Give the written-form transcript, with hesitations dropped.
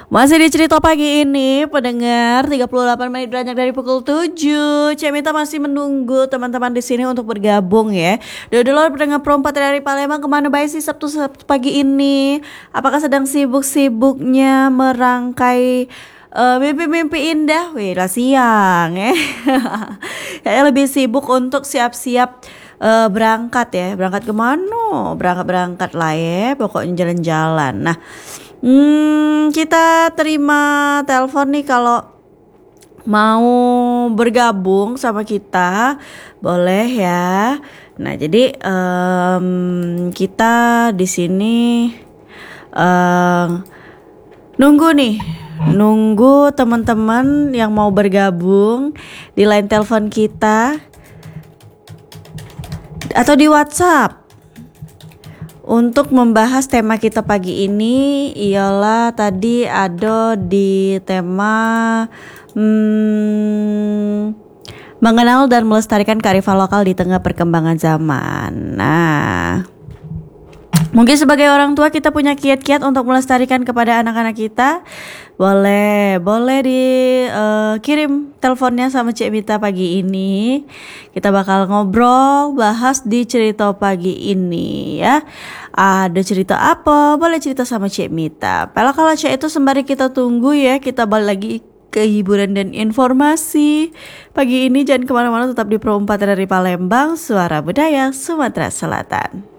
Masih di cerita pagi ini, pendengar 38 menit beranjak dari pukul 7. Cek Mita masih menunggu teman-teman di sini untuk bergabung ya. Dulu pendengar Pro 4 dari Palembang, kemana baik sih Sabtu pagi ini? Apakah sedang sibuk-sibuknya merangkai mimpi-mimpi indah? Wih, lah siang ya. Kayaknya lebih sibuk untuk siap-siap berangkat ya. Berangkat kemana? Berangkat lah ya. Pokoknya jalan-jalan. Nah, kita terima telepon nih kalau mau bergabung sama kita, boleh ya. Nah, jadi kita di sini nunggu teman-teman yang mau bergabung di line telepon kita atau di WhatsApp. Untuk membahas tema kita pagi ini ialah tadi ada di tema mengenal dan melestarikan kearifan lokal di tengah perkembangan zaman. Nah, mungkin sebagai orang tua kita punya kiat-kiat untuk melestarikan kepada anak-anak kita. Boleh kirim teleponnya sama Cik Mita pagi ini. Kita bakal ngobrol, bahas di cerita pagi ini ya. Ada cerita apa? Boleh cerita sama Cik Mita. Kalau Cik itu sembari kita tunggu ya, kita balik lagi ke hiburan dan informasi. Pagi ini jangan kemana-mana, tetap di Pro 4 dari Palembang, Suara Budaya Sumatera Selatan.